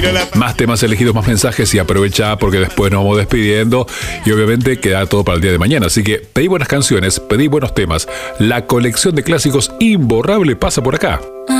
Más temas elegidos, más mensajes y aprovecha porque después nos vamos despidiendo y obviamente queda todo para el día de mañana. Así que pedí buenas canciones, pedí buenos temas. La colección de clásicos imborrable pasa por acá.